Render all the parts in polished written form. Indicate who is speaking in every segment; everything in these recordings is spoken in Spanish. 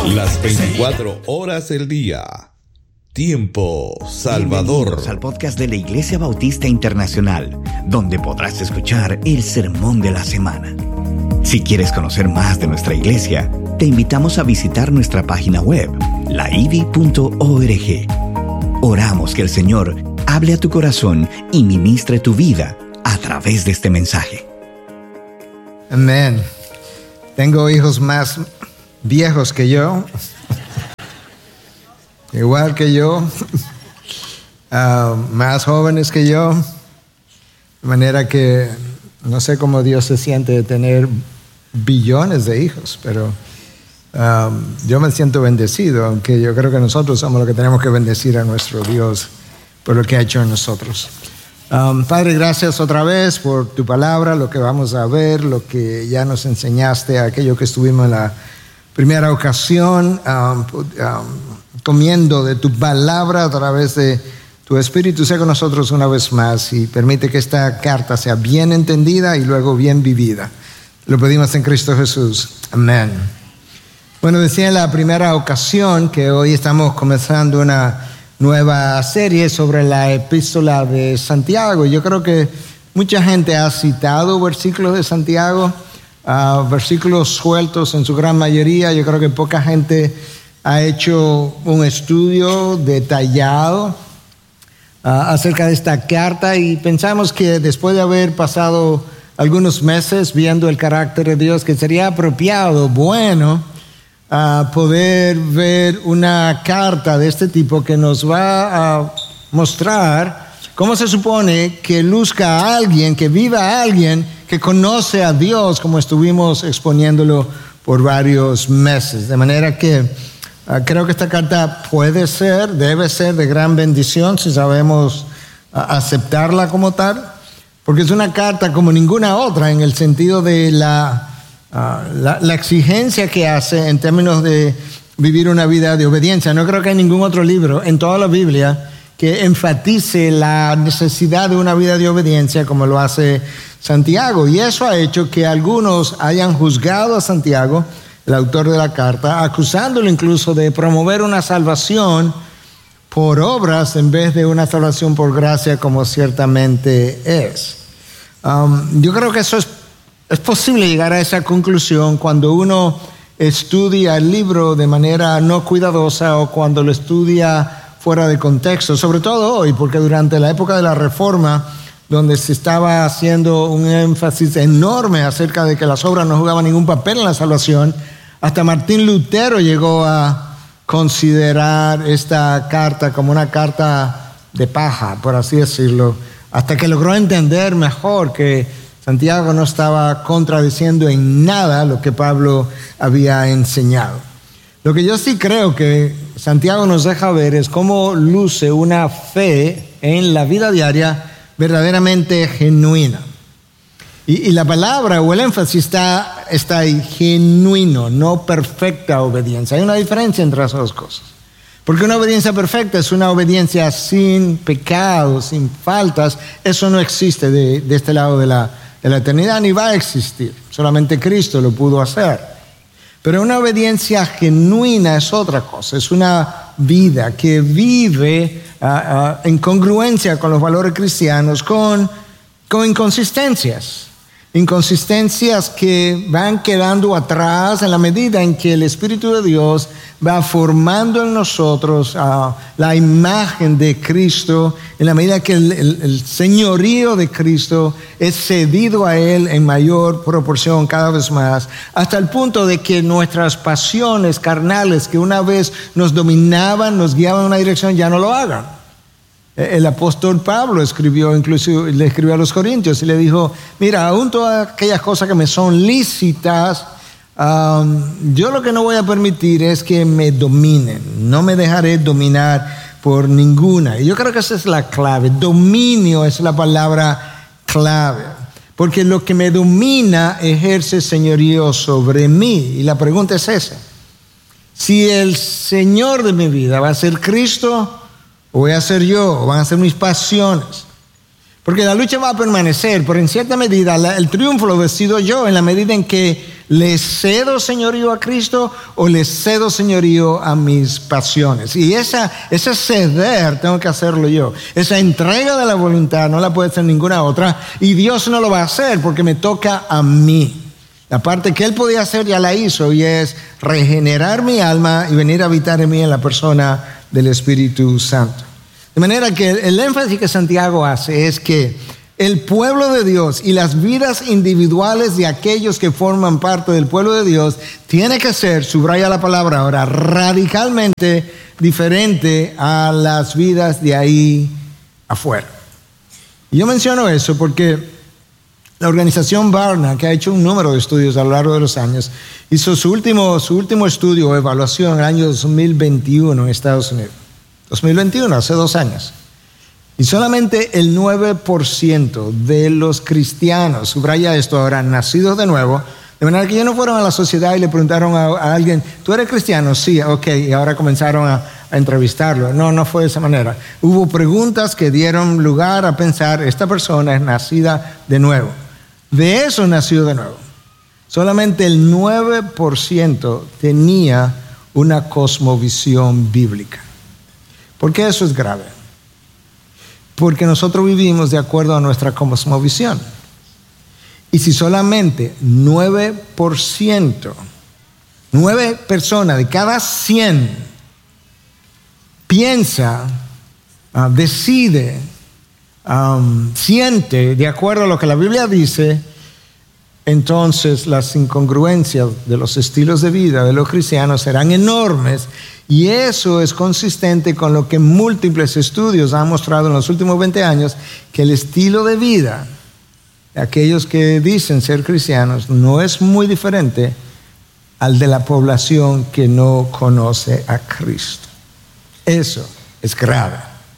Speaker 1: Las 24 horas del día. Tiempo Salvador.
Speaker 2: Bienvenidos al podcast de la Iglesia Bautista Internacional, donde podrás escuchar el sermón de la semana. Si quieres conocer más de nuestra iglesia, te invitamos a visitar nuestra página web, laivi.org. Oramos que el Señor hable a tu corazón y ministre tu vida a través de este mensaje.
Speaker 3: Amén. Tengo hijos más viejos que yo, igual que yo, más jóvenes que yo, de manera que no sé cómo Dios se siente de tener billones de hijos, pero yo me siento bendecido, aunque yo creo que nosotros somos los que tenemos que bendecir a nuestro Dios por lo que ha hecho en nosotros. Padre, gracias otra vez por tu palabra, lo que vamos a ver, lo que ya nos enseñaste, aquello que estuvimos en la primera ocasión, comiendo de tu palabra a través de tu Espíritu. Sé con nosotros una vez más y permite que esta carta sea bien entendida y luego bien vivida. Lo pedimos en Cristo Jesús. Amén. Bueno, decía en la primera ocasión que hoy estamos comenzando una nueva serie sobre la epístola de Santiago. Yo creo que mucha gente ha citado versículos de Santiago, versículos sueltos en su gran mayoría. Yo creo que poca gente ha hecho un estudio detallado acerca de esta carta, y pensamos que después de haber pasado algunos meses viendo el carácter de Dios, que sería apropiado, bueno, poder ver una carta de este tipo que nos va a mostrar cómo se supone que luzca a alguien, que viva a alguien que conoce a Dios, como estuvimos exponiéndolo por varios meses. De manera que creo que esta carta puede ser, debe ser de gran bendición si sabemos aceptarla como tal, porque es una carta como ninguna otra en el sentido de la exigencia que hace en términos de vivir una vida de obediencia. No creo que hay ningún otro libro en toda la Biblia que enfatice la necesidad de una vida de obediencia como lo hace Santiago. Y eso ha hecho que algunos hayan juzgado a Santiago, el autor de la carta, acusándolo incluso de promover una salvación por obras en vez de una salvación por gracia, como ciertamente es. Yo creo que eso es posible llegar a esa conclusión cuando uno estudia el libro de manera no cuidadosa o cuando lo estudia fuera de contexto, sobre todo hoy, porque durante la época de la Reforma, donde se estaba haciendo un énfasis enorme acerca de que las obras no jugaban ningún papel en la salvación, hasta Martín Lutero llegó a considerar esta carta como una carta de paja, por así decirlo, hasta que logró entender mejor que Santiago no estaba contradiciendo en nada lo que Pablo había enseñado. Lo que yo sí creo que Santiago nos deja ver es cómo luce una fe en la vida diaria verdaderamente genuina. Y la palabra o el énfasis está ahí, genuino, no perfecta obediencia. Hay una diferencia entre esas dos cosas. Porque una obediencia perfecta es una obediencia sin pecado, sin faltas. Eso no existe de este lado de la eternidad, ni va a existir. Solamente Cristo lo pudo hacer. Pero una obediencia genuina es otra cosa. Es una vida que vive en congruencia con los valores cristianos, con inconsistencias. Inconsistencias que van quedando atrás en la medida en que el Espíritu de Dios va formando en nosotros la imagen de Cristo, en la medida que el señorío de Cristo es cedido a Él en mayor proporción cada vez más, hasta el punto de que nuestras pasiones carnales que una vez nos dominaban, nos guiaban en una dirección, ya no lo hagan. El apóstol Pablo inclusive le escribió a los Corintios y le dijo: mira, aún todas aquellas cosas que me son lícitas, yo lo que no voy a permitir es que me dominen. No me dejaré dominar por ninguna. Y yo creo que esa es la clave. Dominio es la palabra clave. Porque lo que me domina ejerce señorío sobre mí. Y la pregunta es esa: si el Señor de mi vida va a ser Cristo, o voy a ser yo, o van a ser mis pasiones. Porque la lucha va a permanecer, pero en cierta medida el triunfo lo decido yo, en la medida en que ¿Le cedo señorío a Cristo o le cedo señorío a mis pasiones? Y ese ceder tengo que hacerlo yo. Esa entrega de la voluntad no la puede hacer ninguna otra, y Dios no lo va a hacer porque me toca a mí. La parte que Él podía hacer ya la hizo, y es regenerar mi alma y venir a habitar en mí en la persona del Espíritu Santo. De manera que el énfasis que Santiago hace es que el pueblo de Dios y las vidas individuales de aquellos que forman parte del pueblo de Dios tiene que ser, subraya la palabra ahora, radicalmente diferente a las vidas de ahí afuera. Y yo menciono eso porque la organización Barna, que ha hecho un número de estudios a lo largo de los años, hizo su último estudio o evaluación en el año 2021 en Estados Unidos. 2021, hace 2 años. Y solamente el 9% de los cristianos, subraya esto ahora, nacidos de nuevo, de manera que ellos no fueron a la sociedad y le preguntaron a alguien, ¿tú eres cristiano? Sí, ok, y ahora comenzaron a entrevistarlo. No fue de esa manera. Hubo preguntas que dieron lugar a pensar, esta persona es nacida de nuevo. De eso nació de nuevo. Solamente el 9% tenía una cosmovisión bíblica. ¿Por qué eso es grave? Porque nosotros vivimos de acuerdo a nuestra cosmovisión. Y si solamente 9%, 9 personas de cada 100 piensa, decide, siente de acuerdo a lo que la Biblia dice, entonces las incongruencias de los estilos de vida de los cristianos serán enormes. Y eso es consistente con lo que múltiples estudios han mostrado en los últimos 20 años, que el estilo de vida de aquellos que dicen ser cristianos no es muy diferente al de la población que no conoce a Cristo. Eso es grave.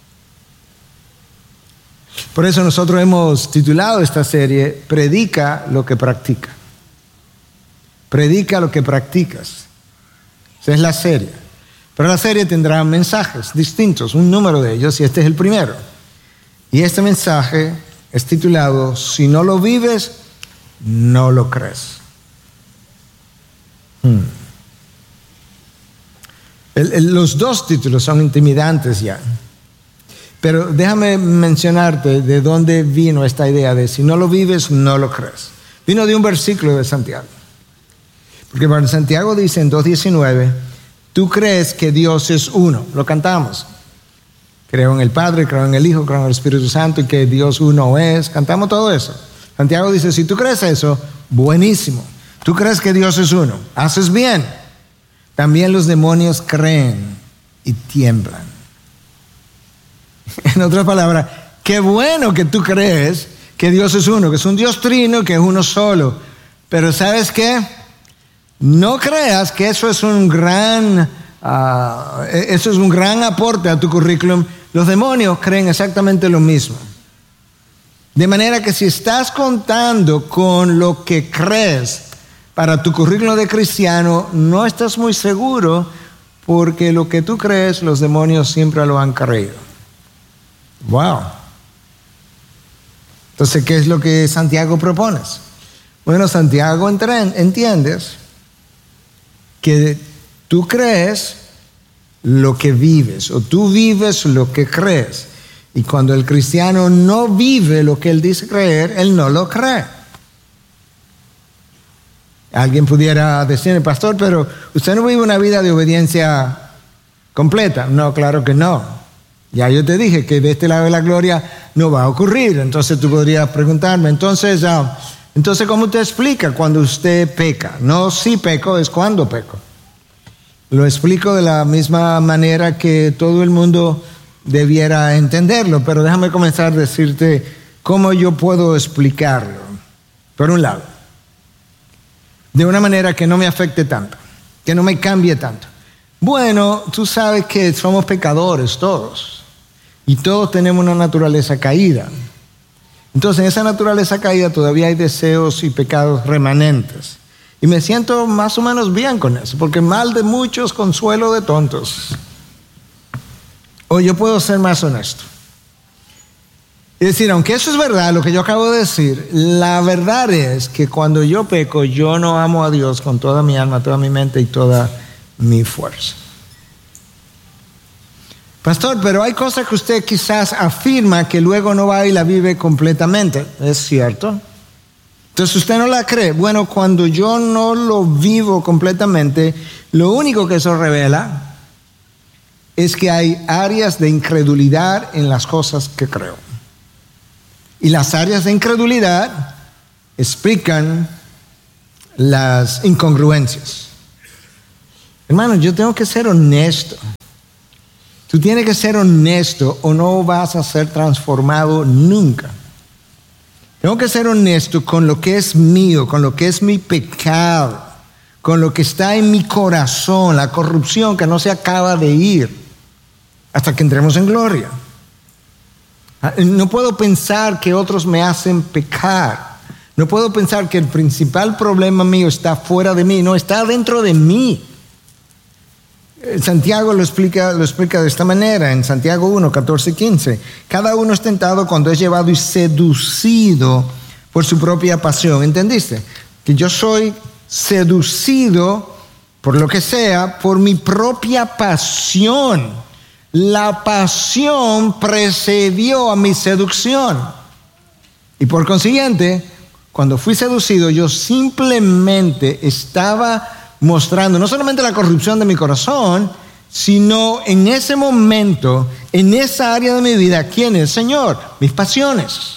Speaker 3: Por eso nosotros hemos titulado esta serie, Predica lo que practica. Predica lo que practicas. Esa es la serie. Pero la serie tendrá mensajes distintos, un número de ellos, y este es el primero. Y este mensaje es titulado, si no lo vives, no lo crees. Los 2 títulos son intimidantes ya. Pero déjame mencionarte de dónde vino esta idea de si no lo vives, no lo crees. Vino de un versículo de Santiago. Porque Santiago dice en 2:19, tú crees que Dios es uno. Lo cantamos. Creo en el Padre, creo en el Hijo, creo en el Espíritu Santo y que Dios uno es. Cantamos todo eso. Santiago dice, si tú crees eso, buenísimo. Tú crees que Dios es uno. Haces bien. También los demonios creen y tiemblan. En otras palabras, qué bueno que tú crees que Dios es uno, que es un Dios trino, que es uno solo. Pero ¿sabes qué? No creas que eso es un gran aporte a tu currículum. Los demonios creen exactamente lo mismo. De manera que si estás contando con lo que crees para tu currículum de cristiano, no estás muy seguro, porque lo que tú crees, los demonios siempre lo han creído. Wow. Entonces, ¿qué es lo que Santiago propone? Bueno, Santiago entiendes que tú crees lo que vives, o tú vives lo que crees. Y cuando el cristiano no vive lo que él dice creer, él no lo cree. Alguien pudiera decir, pastor, pero usted no vive una vida de obediencia completa. No, claro que no. Ya yo te dije que de este lado de la gloria no va a ocurrir. Entonces tú podrías preguntarme, entonces ¿cómo usted explica cuando usted peca? No si peco, es cuando peco. Lo explico de la misma manera que todo el mundo debiera entenderlo, pero déjame comenzar a decirte cómo yo puedo explicarlo. Por un lado, de una manera que no me afecte tanto, que no me cambie tanto. Bueno, tú sabes que somos pecadores todos, y todos tenemos una naturaleza caída. Entonces en esa naturaleza caída todavía hay deseos y pecados remanentes. Y me siento más o menos bien con eso, porque mal de muchos, consuelo de tontos. O yo puedo ser más honesto. Es decir, aunque eso es verdad, lo que yo acabo de decir, la verdad es que cuando yo peco, yo no amo a Dios con toda mi alma, toda mi mente y toda mi fuerza. Pastor, pero hay cosas que usted quizás afirma que luego no va y la vive completamente. ¿Es cierto? Entonces usted no la cree. Bueno, cuando yo no lo vivo completamente, lo único que eso revela es que hay áreas de incredulidad en las cosas que creo. Y las áreas de incredulidad explican las incongruencias. Hermano, yo tengo que ser honesto. Tú tienes que ser honesto o no vas a ser transformado nunca. Tengo que ser honesto con lo que es mío, con lo que es mi pecado, con lo que está en mi corazón, la corrupción que no se acaba de ir hasta que entremos en gloria. No puedo pensar que otros me hacen pecar. No puedo pensar que el principal problema mío está fuera de mí, no, está dentro de mí. Santiago lo explica de esta manera, en Santiago 1, 14, 15. Cada uno es tentado cuando es llevado y seducido por su propia pasión. ¿Entendiste? Que yo soy seducido por lo que sea, por mi propia pasión. La pasión precedió a mi seducción. Y por consiguiente, cuando fui seducido, yo simplemente estaba mostrando no solamente la corrupción de mi corazón, sino en ese momento, en esa área de mi vida, ¿quién es? Señor, mis pasiones.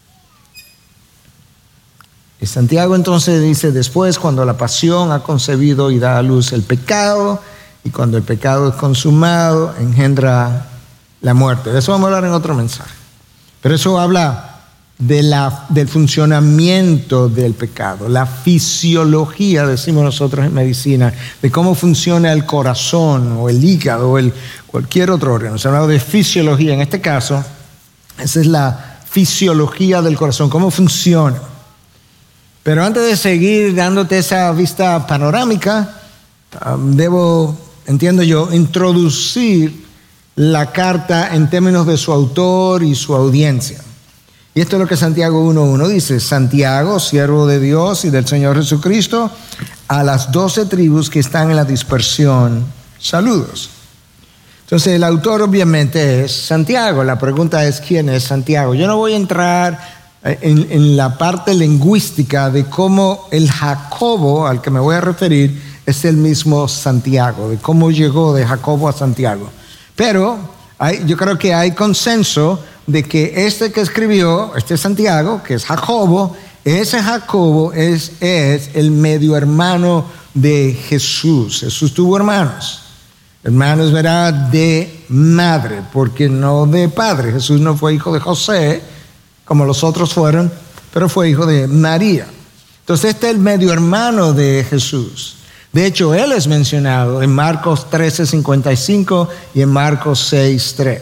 Speaker 3: Y Santiago entonces dice, después cuando la pasión ha concebido y da a luz el pecado, y cuando el pecado es consumado, engendra la muerte. De eso vamos a hablar en otro mensaje. Pero eso habla del funcionamiento del pecado, la fisiología, decimos nosotros en medicina, de cómo funciona el corazón o el hígado o cualquier otro órgano. Se habla de fisiología, en este caso, esa es la fisiología del corazón, cómo funciona. Pero antes de seguir dándote esa vista panorámica, entiendo yo, introducir la carta en términos de su autor y su audiencia. Y esto es lo que Santiago 1.1 dice: Santiago, siervo de Dios y del Señor Jesucristo, a las 12 tribus que están en la dispersión, saludos. Entonces el autor obviamente es Santiago. La pregunta es, ¿quién es Santiago? Yo no voy a entrar en la parte lingüística de cómo el Jacobo al que me voy a referir es el mismo Santiago, de cómo llegó de Jacobo a Santiago. Pero yo creo que hay consenso de que este que escribió, Santiago, que es Jacobo, ese Jacobo es el medio hermano de Jesús. Jesús tuvo hermanos, ¿verdad? De madre, porque no de padre. Jesús no fue hijo de José, como los otros fueron, pero fue hijo de María. Entonces este es el medio hermano de Jesús. De hecho, él es mencionado en Marcos 13:55 y en Marcos 6:3.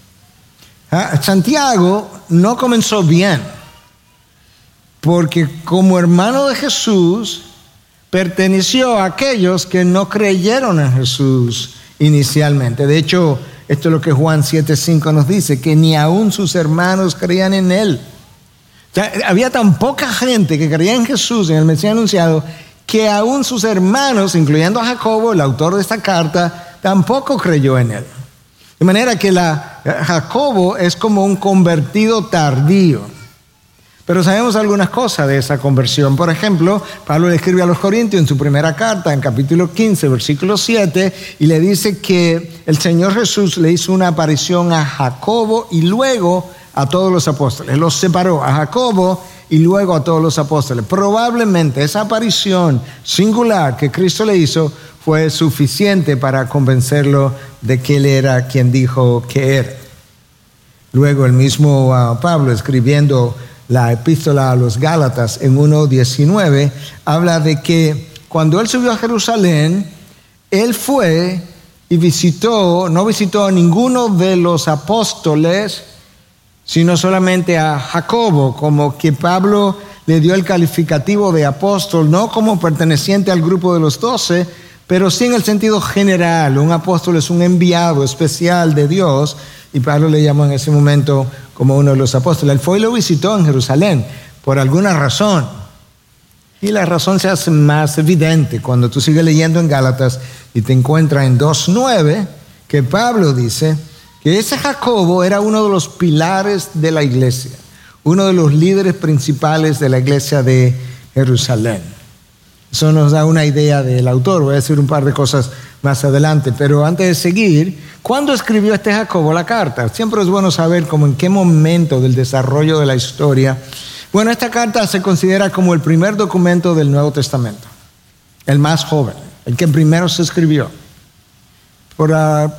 Speaker 3: Santiago no comenzó bien, porque como hermano de Jesús perteneció a aquellos que no creyeron en Jesús inicialmente. De hecho, esto es lo que Juan 7:5 nos dice, que ni aún sus hermanos creían en él. O sea, había tan poca gente que creía en Jesús, en el Mesías anunciado, que aún sus hermanos, incluyendo a Jacobo, el autor de esta carta, tampoco creyó en él. De manera que Jacobo es como un convertido tardío. Pero sabemos algunas cosas de esa conversión. Por ejemplo, Pablo le escribe a los Corintios en su primera carta, en capítulo 15, versículo 7, y le dice que el Señor Jesús le hizo una aparición a Jacobo y luego a todos los apóstoles. Los separó a Jacobo y luego a todos los apóstoles. Probablemente esa aparición singular que Cristo le hizo fue suficiente para convencerlo de que él era quien dijo que era. Luego el mismo Pablo, escribiendo la epístola a los Gálatas en 1:19, habla de que cuando él subió a Jerusalén, él fue y no visitó a ninguno de los apóstoles, sino solamente a Jacobo, como que Pablo le dio el calificativo de apóstol, no como perteneciente al grupo de los 12, pero sí en el sentido general. Un apóstol es un enviado especial de Dios, y Pablo le llamó en ese momento como uno de los apóstoles. Él fue y lo visitó en Jerusalén por alguna razón. Y la razón se hace más evidente cuando tú sigues leyendo en Gálatas y te encuentras en 2:9 que Pablo dice que ese Jacobo era uno de los pilares de la iglesia, uno de los líderes principales de la iglesia de Jerusalén. Eso nos da una idea del autor. Voy a decir un par de cosas más adelante, pero antes de seguir, ¿cuándo escribió este Jacobo la carta? Siempre es bueno saber cómo en qué momento del desarrollo de la historia. Bueno, esta carta se considera como el primer documento del Nuevo Testamento, el más joven, el que primero se escribió. Por